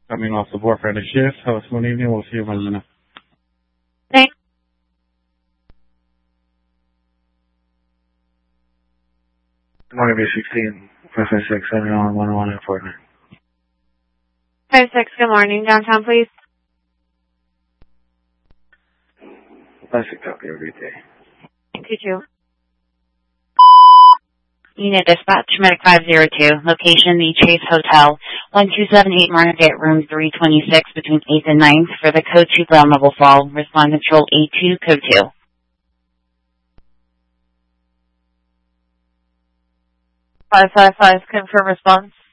Coming off the board for the shift. Have a smooth evening. We'll see you mañana. Thanks. Morning, B16. 556 711 and 49. 56, good morning. Downtown, please. Classic copy every day. Thank you, too. Unit Dispatch, Medic 502. Location, the Chase Hotel, 1278 Market, room 326, between 8th and 9th, for the code 2 ground level fall. Respond control A2, code 2. 555, confirm response.